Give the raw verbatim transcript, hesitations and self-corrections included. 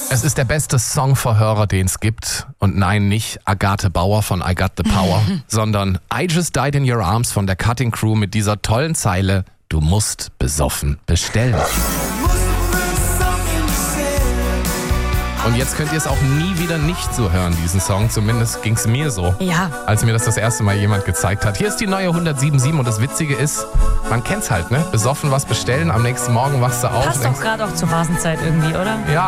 Es ist der beste Songverhörer, den es gibt. Und nein, nicht Agathe Bauer von I Got the Power, sondern I Just Died in Your Arms von der Cutting Crew mit dieser tollen Zeile: Du musst besoffen bestellen. Und jetzt könnt ihr es auch nie wieder nicht so hören, diesen Song. Zumindest ging es mir so, Ja. als mir das das erste Mal jemand gezeigt hat. Hier ist die neue hundertsieben Komma sieben und das Witzige ist, man kennt's halt, ne? Besoffen was bestellen, am nächsten Morgen wachst du auf. Passt denkst, doch gerade auch zur Phasenzeit irgendwie, oder? ja,